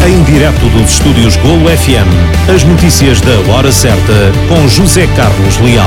Em direto dos estúdios Golo FM, as notícias da hora certa com José Carlos Leal.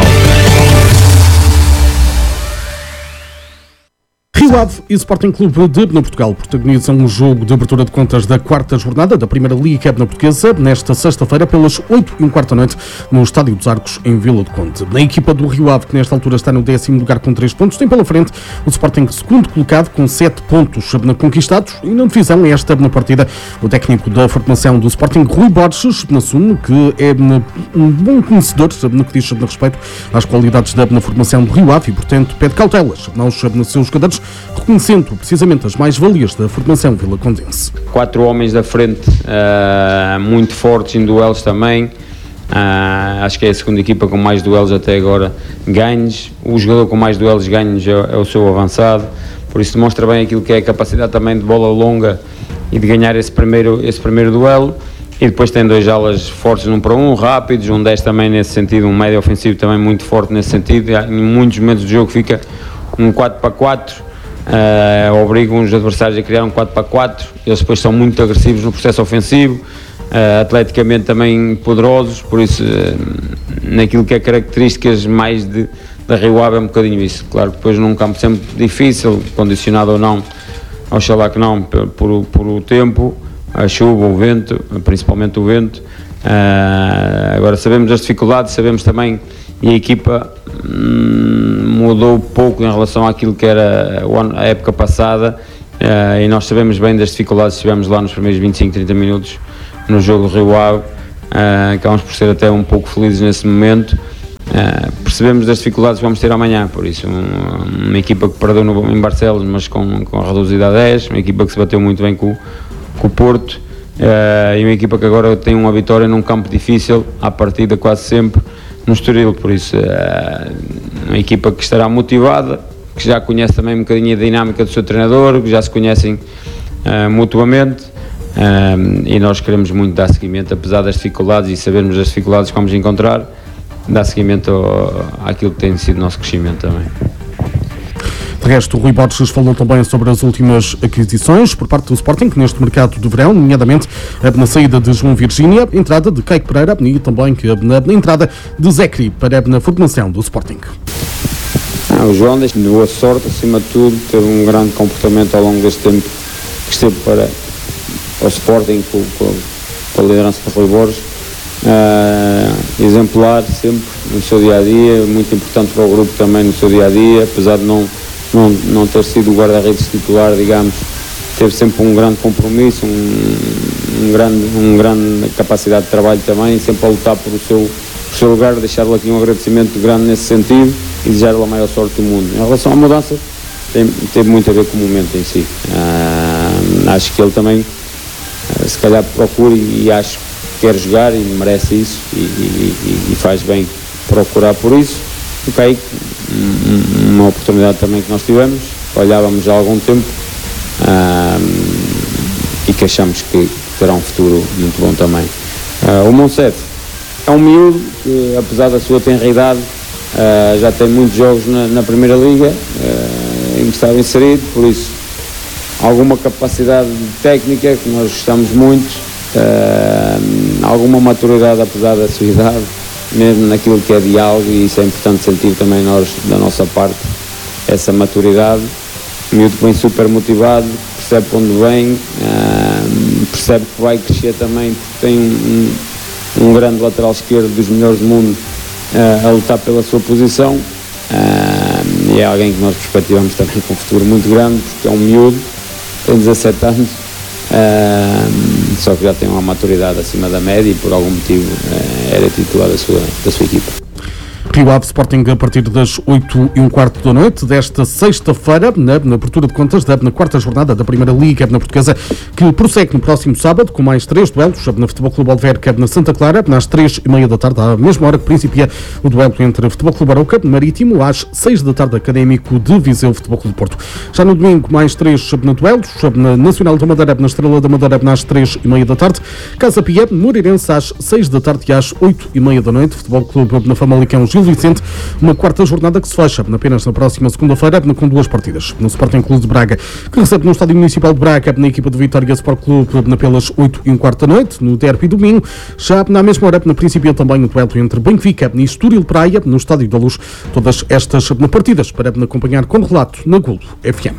Rio Ave e Sporting Clube de Ebna Portugal protagonizam um jogo de abertura de contas da quarta jornada da Primeira Liga Ebna Portuguesa nesta sexta-feira pelas 8h15 da noite no Estádio dos Arcos em Vila do Conde. Na equipa do Rio Ave, que nesta altura está no 10º lugar com 3 pontos, tem pela frente o Sporting segundo colocado com 7 pontos conquistados e na divisão esta na partida o técnico da formação do Sporting, Rui Borges, assume que é um bom conhecedor no que diz no respeito às qualidades da formação do Rio Ave e, portanto, pede cautelas aos seus jogadores, reconhecendo precisamente as mais-valias da formação vilacondense. 4 homens da frente, muito fortes em duelos também. Acho que é a segunda equipa com mais duelos até agora ganhos. O jogador com mais duelos ganhos é o seu avançado, por isso demonstra bem aquilo que é a capacidade também de bola longa e de ganhar esse primeiro duelo. E depois tem 2 alas fortes num para um, rápidos, um 10 também nesse sentido, um médio ofensivo também muito forte nesse sentido. Em muitos momentos do jogo fica um 4-4, obrigam os adversários a criar um 4-4, eles depois são muito agressivos no processo ofensivo, atleticamente também poderosos, por isso naquilo que é características mais da Rio Ave é um bocadinho isso. Claro que depois num campo sempre difícil, condicionado ou não, oxalá que não, por o tempo, a chuva, o vento, principalmente o vento. Agora sabemos as dificuldades, sabemos também, e a equipa mudou pouco em relação àquilo que era a época passada, e nós sabemos bem das dificuldades que tivemos lá nos primeiros 25-30 minutos no jogo do Rio Ave. Acabamos por ser até um pouco felizes nesse momento. Percebemos das dificuldades que vamos ter amanhã, por isso uma equipa que perdeu em Barcelos, mas com a reduzida a 10, uma equipa que se bateu muito bem com o Porto, e uma equipa que agora tem uma vitória num campo difícil, à partida quase sempre no Estoril, por isso uma equipa que estará motivada, que já conhece também um bocadinho a dinâmica do seu treinador, que já se conhecem mutuamente, e nós queremos muito dar seguimento, apesar das dificuldades e sabermos as dificuldades que vamos encontrar, dar seguimento àquilo que tem sido o nosso crescimento também. De resto, o Rui Borges falou também sobre as últimas aquisições por parte do Sporting neste mercado de verão, nomeadamente na saída de João Virgínia, entrada de Caico Pereira e também na entrada de Zecri para a formação do Sporting. O João deixa-me boa sorte, acima de tudo, teve um grande comportamento ao longo deste tempo que esteve para o Sporting com a liderança de Rui Borges. Exemplar sempre no seu dia-a-dia, muito importante para o grupo também no seu dia-a-dia, apesar de não ter sido o guarda-redes titular, digamos, teve sempre um grande compromisso, um grande capacidade de trabalho também, sempre a lutar por o seu lugar, deixar-lhe aqui um agradecimento grande nesse sentido e desejar-lhe a maior sorte do mundo. Em relação à mudança, teve muito a ver com o momento em si. Acho que ele também, se calhar, procura e acho que quer jogar e merece isso e faz bem procurar por isso. O Caico, uma oportunidade também que nós tivemos, olhávamos já há algum tempo, e que achamos que terá um futuro muito bom também. O Monset é um miúdo que, apesar da sua tenra idade, já tem muitos jogos na Primeira Liga em que estava inserido, por isso alguma capacidade técnica que nós gostamos muito, alguma maturidade apesar da sua idade, mesmo naquilo que é diálogo, e isso é importante sentir também nós, da nossa parte, essa maturidade. O miúdo vem super motivado, percebe para onde vem, percebe que vai crescer também, porque tem um grande lateral esquerdo dos melhores do mundo a lutar pela sua posição, e é alguém que nós perspectivamos também com um futuro muito grande, porque é um miúdo, tem 17 anos, só que já tem uma maturidade acima da média e por algum motivo era titular da sua equipa. Rio Ave Sporting a partir das 8h15 da noite desta sexta-feira, na abertura de contas na quarta jornada da Primeira Liga na Portuguesa, que prossegue no próximo sábado com mais 3 duelos, na Futebol Clube Alverca na Santa Clara, às 3h30 da tarde, à mesma hora que principia o duelo entre Futebol Clube Arouca Marítimo, às 6 da tarde, Académico de Viseu Futebol Clube Porto. Já no domingo, mais 3 duelos, na Nacional da Madeira, na Estrela da Madeira, às 3h30 da tarde, Casa Pia, Moreirense, às 6 da tarde e às 8h30 da noite, Futebol Clube na Famalicão Gil Vicente, uma quarta jornada que se fecha apenas na próxima segunda-feira com 2 partidas. No Sporting Clube de Braga, que recebe no Estádio Municipal de Braga na equipa de Vitória Sport Clube pelas 8h15 da noite, no derby domingo. Já na mesma hora, na princípio também o duelo entre Benfica e Estoril Praia, no Estádio da Luz. Todas estas partidas para acompanhar com relato na Golo FM.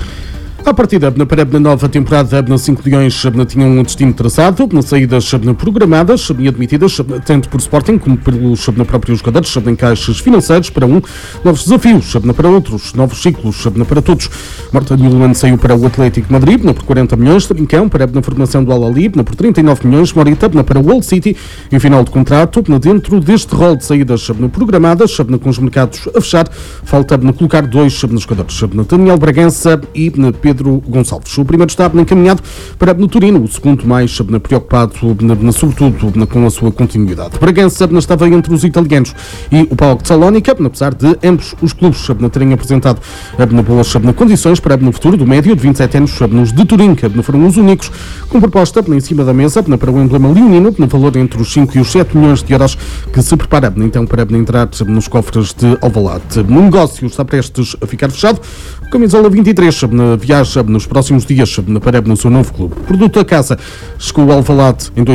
A partida para a nova temporada, 5 Leões tinham um destino traçado, saídas programadas e admitidas, tanto por Sporting como pelos próprios jogadores, encaixes financeiros para novos desafios para outros, novos ciclos para todos. Marta Nilman saiu para o Atlético de Madrid por 40 milhões, Trincão para a formação do Al-Ahly por 39 milhões, Morita para o Old City em final de contrato. Dentro deste rol de saídas programadas, com os mercados a fechar, falta colocar 2 jogadores, Daniel Bragança e Pedro Gonçalves. O primeiro está encaminhado para no Turino, o segundo mais preocupado sobretudo com a sua continuidade. Bragança estava entre os italianos e o PAOK de Salónica, apesar de ambos os clubes terem apresentado boas condições para no futuro do médio de 27 anos. Nos de Turim foram os únicos com proposta em cima da mesa para o emblema leonino, no valor entre os 5 e os 7 milhões de euros, que se prepara então para entrar nos cofres de Alvalade. O negócio está prestes a ficar fechado. O Camisola 23 viaja nos próximos dias para o seu novo clube. Produto da casa chegou ao Alvalade em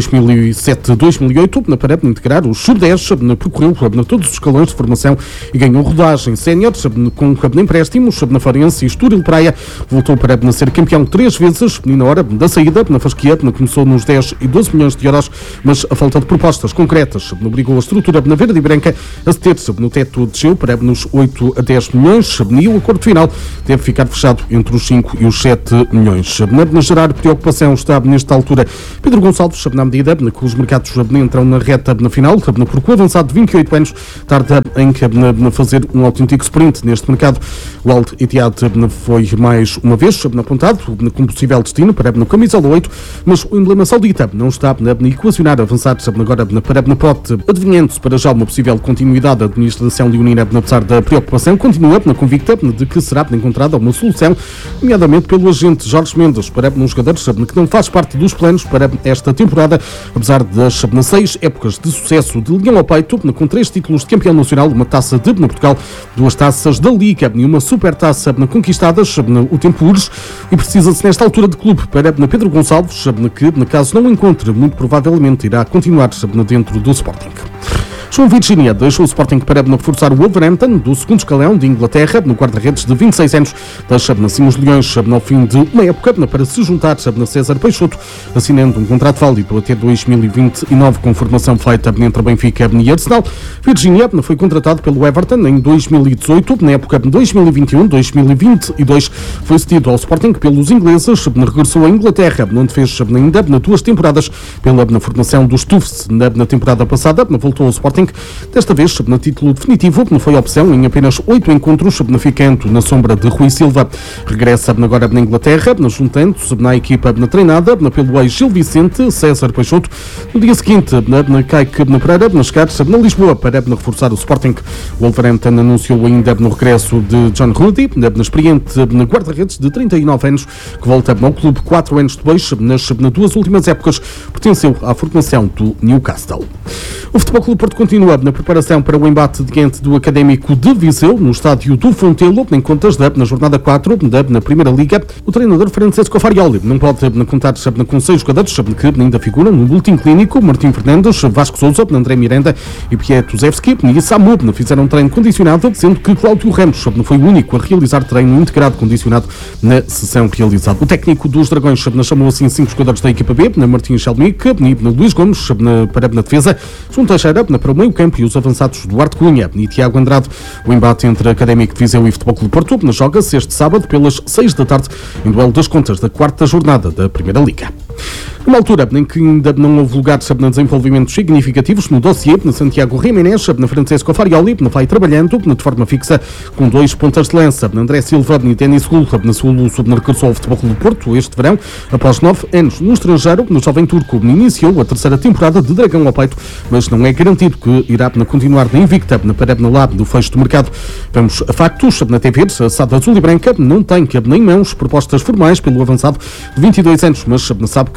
2007-2008 para integrar os sub-10, percorreu todos os escalões de formação e ganhou rodagem sénior com empréstimos na Farense e Estoril Praia. Voltou para ser campeão 3 vezes e na hora da saída na Fasquia começou nos 10 e 12 milhões de euros, mas a falta de propostas concretas obrigou a estrutura na verde e branca a ceder no teto desceu para nos 8 a 10 milhões e o acordo final deve ficar fechado entre os 5 e os 7 milhões. Na gerar preocupação está nesta altura Pedro Gonçalves, na medida que os mercados entram na reta final, porque o avançado de 28 anos tarda em fazer um autêntico sprint neste mercado. O Al Ittihad foi mais uma vez apontado como possível destino para a camisola 8, mas o emblema saudita não está a equacionar avançar agora para a pote, adivinhando-se para já uma possível continuidade da administração leonina, apesar da preocupação, continua convicta de que será encontrada uma solução, nomeadamente pelo agente Jorge Mendes, para um jogador que não faz parte dos planos para esta temporada, apesar das 6 épocas de sucesso de Leão ao peito, com 3 títulos de campeão nacional, uma taça de Portugal, 2 taças da Liga e uma super taça conquistadas. O tempo urge e precisa-se nesta altura de clube para Pedro Gonçalves, que, caso não o encontre, muito provavelmente irá continuar dentro do Sporting. João Virgínia deixou o Sporting para reforçar o Wolverhampton do segundo escalão de Inglaterra, no guarda-redes de 26 anos. Deixa assim os Leões ao fim de uma época para se juntar a César Peixoto, assinando um contrato válido até 2029 com formação feita entre Benfica e Arsenal. Virgínia foi contratado pelo Everton em 2018, na época de 2021-2022 foi cedido ao Sporting pelos ingleses, regressou à Inglaterra, onde fez ainda 2 temporadas na formação dos Tufts. Na temporada passada voltou ao Sporting, desta vez no título definitivo, que não foi opção em apenas 8 encontros, ficando na sombra de Rui Silva. Regressa agora na Inglaterra, juntando-se na equipa treinada pelo ex-Gil Vicente, César Peixoto. No dia seguinte, na Caique Pereira, nas chegar na Lisboa para reforçar o Sporting. O Wolverhampton anunciou ainda no regresso de John Rudy, experiente guarda-redes de 39 anos, que volta ao clube 4 anos depois. Nas 2 últimas épocas, pertenceu à formação do Newcastle. O Futebol Clube Porto continua na preparação para o embate diante do Académico de Viseu, no estádio do Fontelo, em contas na jornada 4 na Primeira Liga. O treinador Francesco Farioli não pode contar com 6 jogadores que ainda figuram no boletim clínico. Martim Fernandes, Vasco Sousa, André Miranda e Pietro Zevski e Samu fizeram treino condicionado, sendo que Cláudio Ramos foi o único a realizar treino integrado condicionado na sessão realizada. O técnico dos Dragões chamou assim 5 jogadores da equipa B, Martim Chalmic, Luís Gomes para a defesa, João Teixeira para o meio campo e os avançados Duarte Cunha e Tiago Andrade. O embate entre Académico de Viseu e Futebol Clube Porto joga-se este sábado pelas 6 da tarde em duelo das contas da 4ª jornada da Primeira Liga. Numa altura em que ainda não houve lugares de desenvolvimentos significativos no dossiê, Santiago Jiménez, Francesco Farioli vai trabalhando de forma fixa com 2 pontas de lança, André Silva e Denis Gul. Sulu regressou ao Futebol Clube Porto este verão, após 9 anos no estrangeiro. No jovem turco iniciou a 3ª temporada de Dragão ao peito, mas não é garantido que irá continuar na invicta para lá do fecho do mercado. Vamos a factos. Na TV, a SAD Azul e Branca não tem nem mãos propostas formais pelo avançado de 22 anos, mas sabe que existe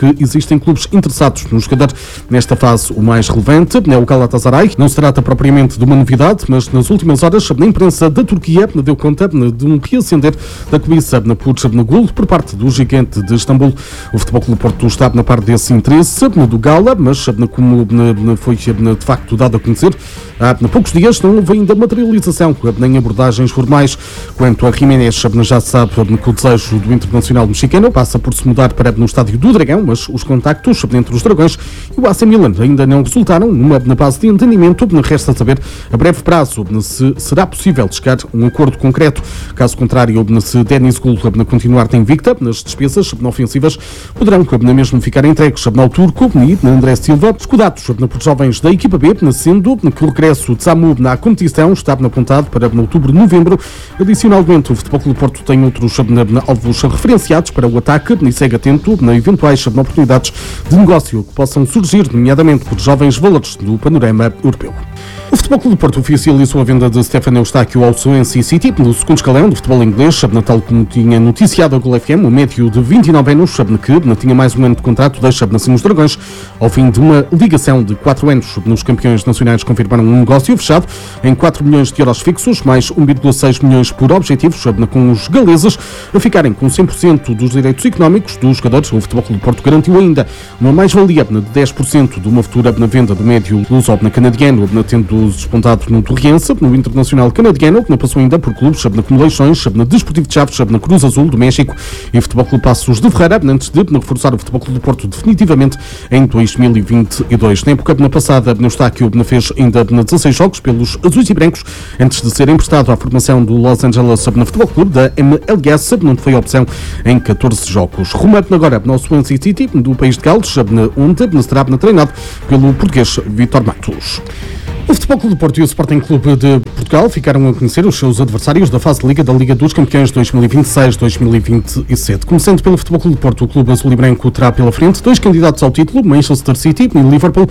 existem clubes interessados no jogador. Nesta fase, o mais relevante é o Galatasaray. Não se trata propriamente de uma novidade, mas nas últimas horas, na imprensa da Turquia deu conta de um reacender da cobiça por gol por parte do gigante de Istambul. O Futebol Clube do Porto está na parte desse interesse do Gala, mas como foi de facto dado a conhecer, há poucos dias não houve ainda materialização nem abordagens formais. Quanto a Jiménez, já se sabe que o desejo do Internacional mexicano passa por se mudar para no estádio do Dragão, mas os contactos entre os Dragões e o AC Milan ainda não resultaram na base de entendimento. Resta saber a breve prazo se será possível chegar a um acordo concreto. Caso contrário, se Denis Gul continuar de invicta nas despesas ofensivas, poderão mesmo ficar entregues ao Turco e André Silva, escudados por jovens da equipa B, sendo que o regresso de Samu na competição está apontado para outubro-novembro. Adicionalmente, o Futebol Clube do Porto tem outros alvos referenciados para o ataque e segue atento a eventuais oportunidades de negócio que possam surgir, nomeadamente por jovens valores do panorama europeu. O Futebol Clube do Porto oficializou a venda de Stefano Eustáquio ao Swansea City no segundo escalão do futebol inglês, tal como tinha noticiado a Gol FM, o médio de 29 anos, que tinha mais um ano de contrato, deixa assim os Dragões, ao fim de uma ligação de 4 anos. Nos campeões nacionais confirmaram um negócio fechado em 4 milhões de euros fixos, mais 1,6 milhões por objetivos, com os galeses a ficarem com 100% dos direitos económicos dos jogadores. O Futebol Clube do Porto garantiu ainda uma mais-valia de 10% de uma futura venda do médio luso canadiano, tendo despontado no Torriense, no Internacional canadiano, que passou ainda por clubes como Leixões, Desportivo de Chaves, Cruz Azul do México e Futebol Clube Passos de Ferreira, antes de reforçar o Futebol Clube do Porto definitivamente em 2022. Na época passada, Eustáquio fez ainda 16 jogos pelos azuis e brancos, antes de ser emprestado à formação do Los Angeles Futebol Clube da MLS, onde foi opção em 14 jogos. Rumando agora no Swansea City, do país de Gales, onde será treinado pelo português Vítor Matos. O Futebol Clube do Porto e o Sporting Clube de Portugal ficaram a conhecer os seus adversários da fase de Liga da Liga dos Campeões 2026-2027. Começando pelo Futebol Clube do Porto, o clube azul e branco terá pela frente 2 candidatos ao título, Manchester City e Liverpool,